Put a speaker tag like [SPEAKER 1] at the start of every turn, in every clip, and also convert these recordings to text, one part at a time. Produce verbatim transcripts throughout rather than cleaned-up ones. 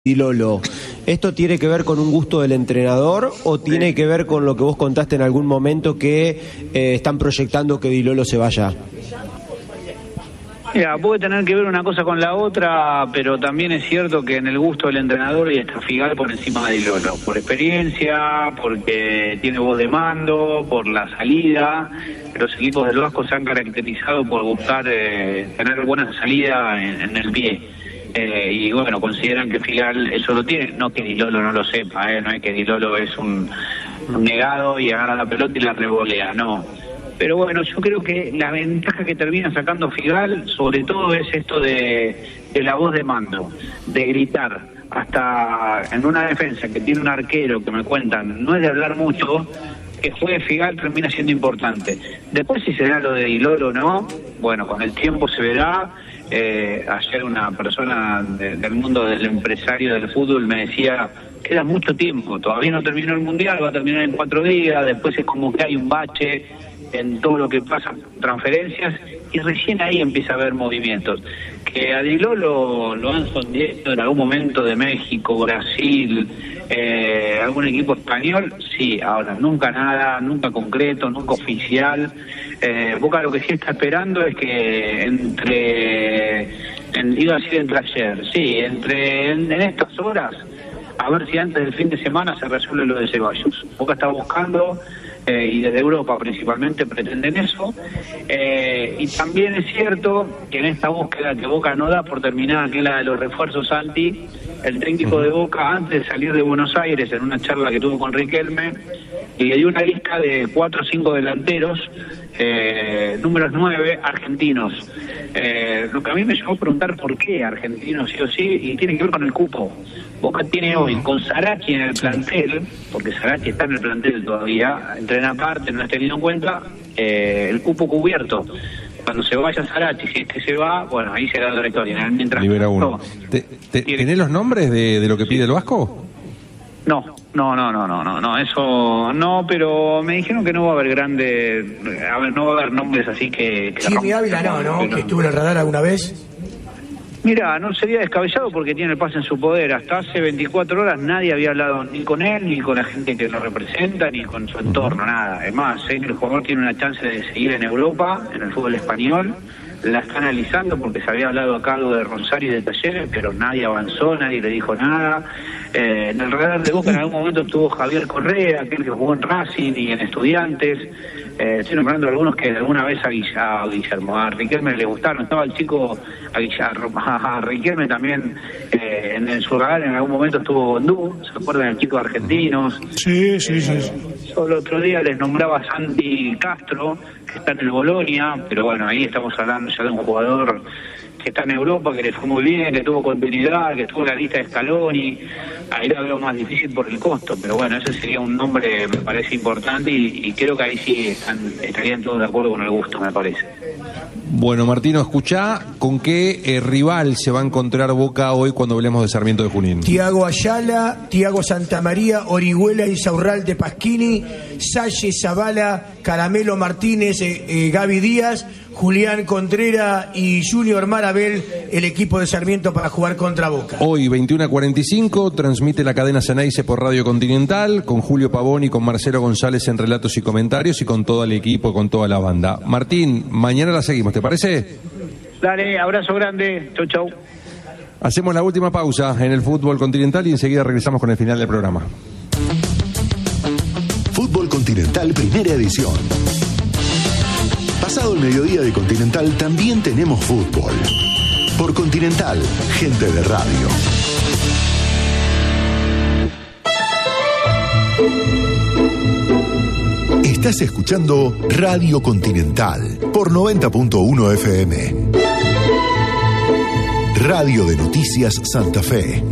[SPEAKER 1] Di Lolo, ¿esto tiene que ver con un gusto del entrenador o tiene que ver con lo que vos contaste en algún momento que eh, están proyectando que Di Lolo se vaya?
[SPEAKER 2] Mira, puede tener que ver una cosa con la otra, pero también es cierto que en el gusto del entrenador y está Figal por encima de Di Lolo, por experiencia, porque tiene voz de mando, por la salida. Los equipos del Vasco se han caracterizado por buscar eh, tener buena salida en, en el pie. Eh, y bueno, consideran que Figal eso lo tiene, no que Di Lolo no lo sepa, eh, no es que Di Lolo es un, un negado y agarra la pelota y la revolea, no. Pero bueno, yo creo que la ventaja que termina sacando Figal, sobre todo es esto de, de la voz de mando, de gritar, hasta en una defensa que tiene un arquero que me cuentan, no es de hablar mucho, que juegue Figal termina siendo importante. Después si será lo de Di Lolo o no, bueno, con el tiempo se verá. Eh, ayer una persona de, del mundo del empresario del fútbol me decía, queda mucho tiempo, todavía no terminó el Mundial, va a terminar en cuatro días, después es como que hay un bache en todo lo que pasa, transferencias, y recién ahí empieza a haber movimientos. Que a Di Lolo lo han sondeado en algún momento de México, Brasil, eh, algún equipo español, sí, ahora nunca nada, nunca concreto, nunca oficial. Eh, Boca lo que sí está esperando es que entre, en, iba a decir entre ayer, sí, entre en, en estas horas, a ver si antes del fin de semana se resuelve lo de Ceballos. Boca está buscando, eh, y desde Europa principalmente pretenden eso, eh, y también es cierto que en esta búsqueda que Boca no da por terminada, que es la de los refuerzos anti, el técnico de Boca, antes de salir de Buenos Aires, en una charla que tuvo con Riquelme, y le dio una lista de cuatro o cinco delanteros, eh, números nueve, argentinos. Eh, lo que a mí me llevó a preguntar por qué argentinos sí o sí, y tiene que ver con el cupo. Boca tiene hoy con Sarachi en el plantel, porque Sarachi está en el plantel todavía, entrena aparte, no es tenido en cuenta, eh, el cupo cubierto. Cuando se vaya Sarachi, si es que se va, bueno, ahí será otra historia. Mientras
[SPEAKER 3] libera uno. ¿Te, te, ¿Tenés los nombres de, de lo que pide el Vasco?
[SPEAKER 2] No, no, no, no, no, no, no, eso no, pero me dijeron que no va a haber grandes, a ver, no va a haber nombres así que... que
[SPEAKER 4] Jimmy Ávila no, ¿no? Que estuvo en el radar alguna vez.
[SPEAKER 2] Mira, no sería descabellado porque tiene el pase en su poder. Hasta hace veinticuatro horas nadie había hablado ni con él, ni con la gente que lo representa, ni con su entorno, nada. Es más, sé que el jugador tiene una chance de seguir en Europa, en el fútbol español. La está analizando porque se había hablado acá algo de Rosario y de Talleres, pero nadie avanzó, nadie le dijo nada. Eh, en el radar de Boca en algún momento estuvo Javier Correa, aquel que jugó en Racing y en Estudiantes. Eh, estoy nombrando algunos que alguna vez a, Guill- a Guillermo, a Riquelme le gustaron. Estaba el chico a, Guillermo, a Riquelme también, eh, en, en su radar en algún momento estuvo Gondú, ¿se acuerdan del chico de Argentinos?
[SPEAKER 4] Sí, sí, sí.
[SPEAKER 2] Eh, yo el otro día les nombraba a Santi Castro, que está en el Bolonia, pero bueno, ahí estamos hablando ya de un jugador que está en Europa, que le fue muy bien, que tuvo continuidad, que estuvo en la lista de Scaloni. Ahí la veo más difícil por el costo, pero bueno, ese sería un nombre, me parece importante, y, y creo que ahí sí están, estarían todos de acuerdo con el gusto, me parece.
[SPEAKER 3] Bueno, Martino, escuchá con qué eh, rival se va a encontrar Boca hoy cuando hablemos de Sarmiento de Junín.
[SPEAKER 4] Tiago Ayala, Tiago Santamaría, Orihuela, Insaurralde, Pasquini, Salle, Zavala, Caramelo Martínez, eh, eh, Gaby Díaz, Julián Contreras y Junior Marabel, el equipo de Sarmiento para jugar contra Boca.
[SPEAKER 3] Hoy, veintiuno a cuarenta y cinco, transmite la cadena Ceneice por Radio Continental, con Julio Pavón y con Marcelo González en relatos y comentarios y con todo el equipo, con toda la banda. Martín, mañana la seguimos, ¿te parece?
[SPEAKER 2] Dale, abrazo grande, chau chau.
[SPEAKER 3] Hacemos la última pausa en el fútbol continental y enseguida regresamos con el final del programa.
[SPEAKER 5] Fútbol Continental, primera edición. Pasado el mediodía de Continental también tenemos fútbol. Por Continental, gente de radio. Estás escuchando Radio Continental por noventa punto uno F M. Radio de Noticias Santa Fe.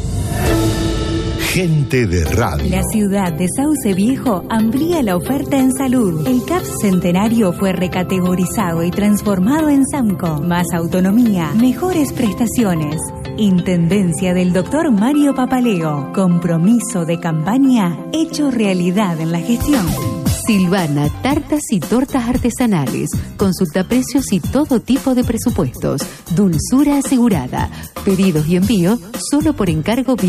[SPEAKER 5] Gente de radio.
[SPEAKER 6] La ciudad de Sauce Viejo amplía la oferta en salud. El C A P Centenario fue recategorizado y transformado en SAMCO. Más autonomía, mejores prestaciones. Intendencia del doctor Mario Papaleo. Compromiso de campaña hecho realidad en la gestión.
[SPEAKER 7] Silvana, tartas y tortas artesanales. Consulta precios y todo tipo de presupuestos. Dulzura asegurada. Pedidos y envío solo por encargo